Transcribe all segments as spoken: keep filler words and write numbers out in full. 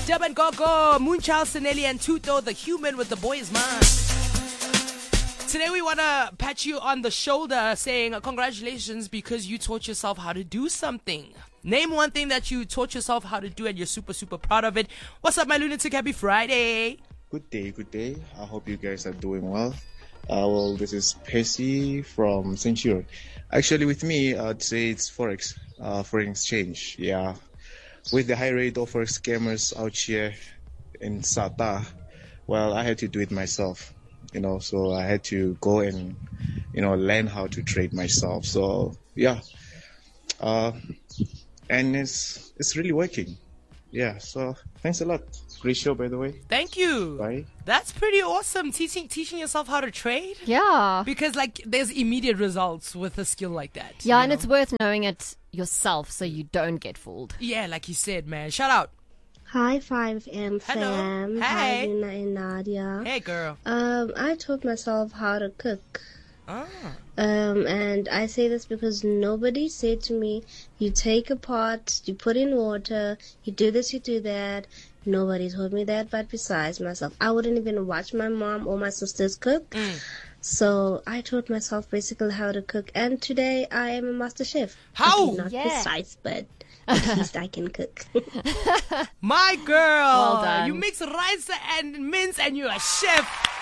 Dub and Gogo, Moonchild, Sinelli, and Tuto, the human with the boy's mind. Today we want to pat you on the shoulder saying congratulations because you taught yourself how to do something. Name one thing that you taught yourself how to do and you're super, super proud of it. What's up, my lunatic? Happy Friday. Good day, good day. I hope you guys are doing well. Uh, well, this is Percy from Centurion. Actually, with me, I'd say it's Forex, uh, foreign exchange. Yeah. With the high rate of Forex scammers out here in S A T A, well, I had to do it myself. You know, so I had to go and, you know, learn how to trade myself. So, yeah. Uh, and it's it's really working. Yeah, so thanks a lot. Great show, by the way. Thank you. Bye. That's pretty awesome. Teaching teaching yourself how to trade. Yeah. Because, like, there's immediate results with a skill like that. Yeah, you and know? it's worth knowing it yourself so you don't get fooled. Yeah, like you said, man. Shout out. Hi, five M Hello. fam. Hey. Hi, Luna and Nadia. Hey, girl. Um, I taught myself how to cook. Ah. Um, and I say this because nobody said to me, you take a pot, you put in water, you do this, you do that. Nobody told me that, but besides myself, I wouldn't even watch my mom or my sisters cook. Mm. So I taught myself basically how to cook, and today I am a master chef. How? Okay, not Yeah. precise, but at least I can cook. My girl. Well done. You mix rice and mince and you're a chef.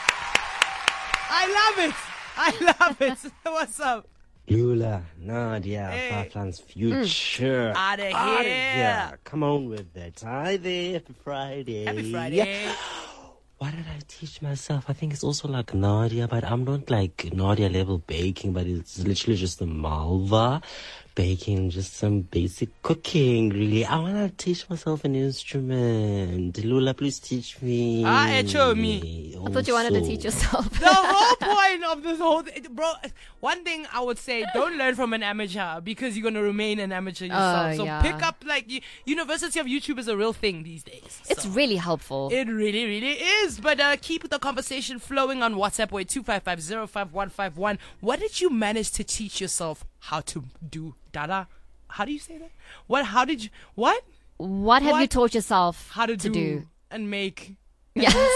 I love it. I love it. What's up? Lula, Nadia, Hey. Farflan's future. Outta here. Outta here. Come on with that. Hi there. Happy Friday. Happy Friday. What did I teach myself? I think it's also like Nadia, but I'm not like Nadia level baking, but it's literally just the Malva baking, just some basic cooking, really. I want to teach myself an instrument. Lula, please teach me. Ah, eh, show me. I thought you wanted to Also. teach yourself. The whole point of this whole thing, bro, one thing I would say, don't learn from an amateur because you're going to remain an amateur yourself. Oh, so yeah. pick up, like, u- University of YouTube is a real thing these days. It's So really helpful. It really, really is. But uh, keep the conversation flowing on WhatsApp with two five five zero five one five one. What did you manage to teach yourself how to do, Dada? How do you say that? What? How did you? What? What have you What? taught yourself How to, to do, do? and make? Yeah.